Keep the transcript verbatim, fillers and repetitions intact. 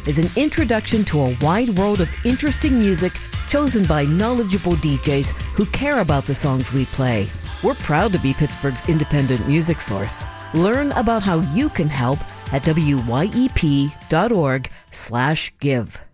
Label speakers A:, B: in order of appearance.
A: is an introduction to a wide world of interesting music chosen by knowledgeable D Js who care about the songs we play. We're proud to be Pittsburgh's independent music source. Learn about how you can help at W Y E P dot org slash give.